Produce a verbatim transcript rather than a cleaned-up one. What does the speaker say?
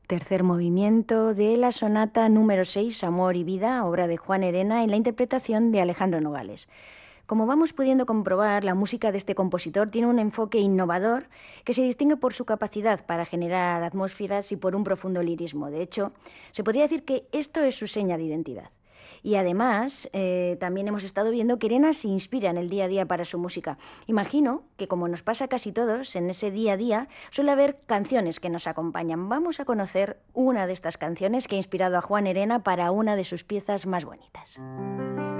Tercer movimiento de la sonata número seis, Amor y Vida, obra de Juan Herena, en la interpretación de Alejandro Nogales. Como vamos pudiendo comprobar, la música de este compositor tiene un enfoque innovador que se distingue por su capacidad para generar atmósferas y por un profundo lirismo. De hecho, se podría decir que esto es su seña de identidad. Y además, eh, también hemos estado viendo que Herena se inspira en el día a día para su música. Imagino que, como nos pasa a casi todos, en ese día a día suele haber canciones que nos acompañan. Vamos a conocer una de estas canciones que ha inspirado a Juan Herena para una de sus piezas más bonitas.